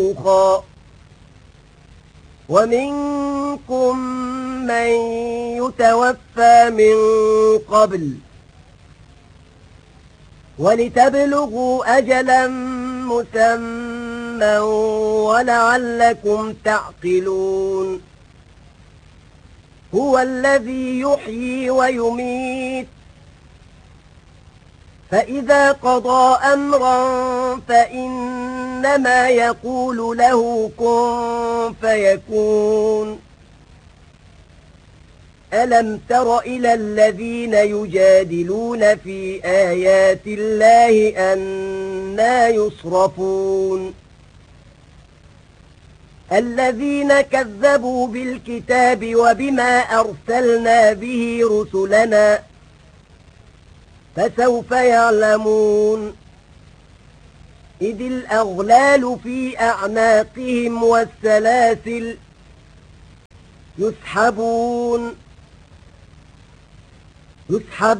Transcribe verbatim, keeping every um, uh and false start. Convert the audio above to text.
شيوخا ومنكم من يتوفى من قبل ولتبلغوا أجلا مسمى ولعلكم تعقلون هو الذي يحيي ويميت فإذا قضى أمرا فإنما يقول له كن فيكون ألم تر إلى الذين يجادلون في آيات الله أنى يصرفون الذين كذبوا بالكتاب وبما أرسلنا به رسلنا فسوف يعلمون إذ الأغلال في أعناقهم والسلاسل يسحبون يسحب